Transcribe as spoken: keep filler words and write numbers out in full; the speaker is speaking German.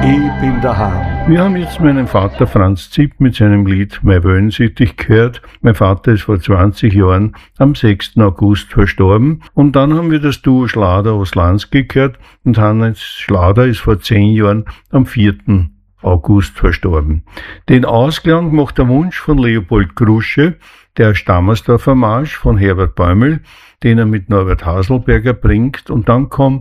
Ich bin daheim. Wir haben jetzt meinen Vater Franz Zipp mit seinem Lied Mein Wellensittich gehört. Mein Vater ist vor zwanzig Jahren am sechsten August verstorben. Und dann haben wir das Duo Schlader aus Lansky gehört und Hannes Schlader ist vor zehn Jahren am vierten August verstorben. Den Ausklang macht der Wunsch von Leopold Krusche, der Stammersdorfer Marsch von Herbert Bäumel, den er mit Norbert Haselberger bringt. Und dann kommt